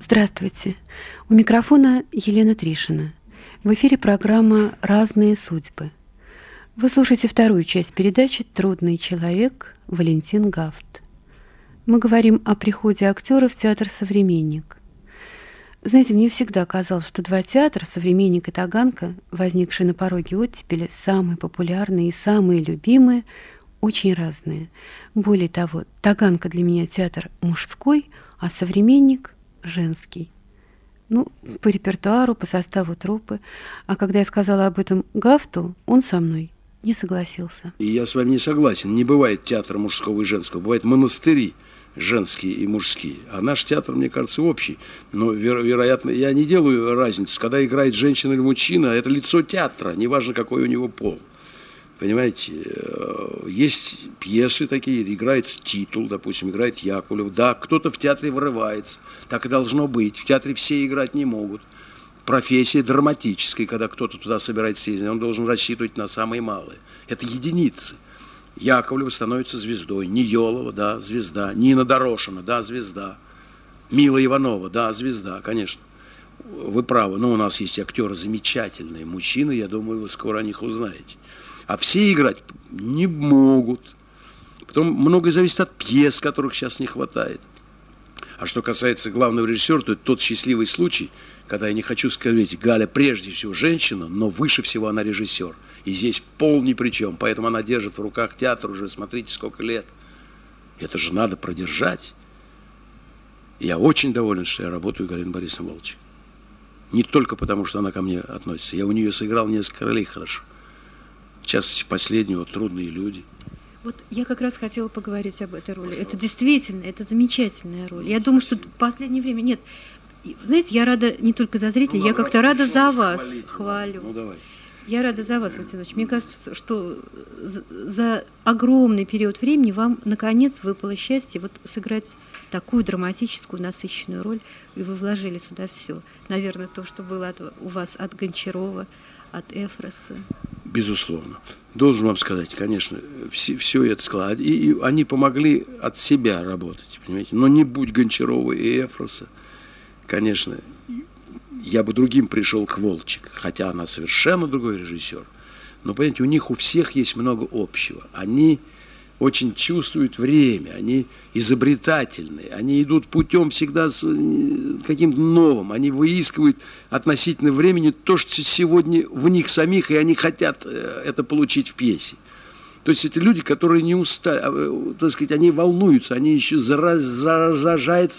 Здравствуйте. У микрофона Елена Тришина. В эфире программа «Разные судьбы». Вы слушаете вторую часть передачи «Трудный человек» Валентин Гафт. Мы говорим о приходе актера в театр «Современник». Знаете, мне всегда казалось, что два театра, «Современник» и «Таганка», возникшие на пороге оттепели, самые популярные и самые любимые, очень разные. Более того, «Таганка» для меня театр мужской, а «Современник» женский. По репертуару, по составу труппы. А когда я сказала об этом Гафту, он со мной не согласился. И я с вами не согласен. Не бывает театра мужского и женского. Бывают монастыри женские и мужские. А наш театр, мне кажется, общий. Но, вероятно, я не делаю разницу. Когда играет женщина или мужчина, это лицо театра, неважно, какой у него пол. Понимаете, есть пьесы такие, играет титул, допустим, играет Яковлев. Да, кто-то в театре врывается, так и должно быть. В театре все играть не могут. Профессия драматическая, когда кто-то туда собирается ездить, он должен рассчитывать на самые малые. Это единицы. Яковлев становится звездой, Ниелова, да, звезда, Нина Дорошина, да, звезда, Мила Иванова, да, звезда, конечно. Вы правы, но у нас есть актеры замечательные, мужчины, я думаю, вы скоро о них узнаете. А все играть не могут. Потом многое зависит от пьес, которых сейчас не хватает. А что касается главного режиссера, то это тот счастливый случай, когда я не хочу сказать, Галя прежде всего женщина, но выше всего она режиссер. И здесь пол ни при чем, поэтому она держит в руках театр уже, смотрите, сколько лет. Это же надо продержать. Я очень доволен, что я работаю с Галиной Борисовной Волчек. Не только потому, что она ко мне относится. Я у нее сыграл несколько ролей хорошо. В частности, последнего «Трудные люди». Вот я как раз хотела поговорить об этой роли. Это действительно, это замечательная роль. Я думаю, что в последнее время нет. Знаете, я рада не только за зрителей, я как-то рада за вас. Хвалю. Давай. Я рада за вас, Василий Ильич. Мне кажется, что за огромный период времени вам, наконец, выпало счастье вот сыграть такую драматическую, насыщенную роль, и вы вложили сюда все. Наверное, то, что было у вас от Гончарова, от Эфроса. Безусловно. Должен вам сказать, конечно, все это сказал. И они помогли от себя работать, понимаете. Но не будь Гончарова и Эфроса, конечно, я бы другим пришел к Волчек, хотя она совершенно другой режиссер. Но, понимаете, у всех есть много общего. Они очень чувствуют время, они изобретательные, они идут путем всегда с каким-то новым, они выискивают относительно времени то, что сегодня в них самих, и они хотят это получить в пьесе. То есть это люди, которые не устали, так сказать, они волнуются, они еще заражаются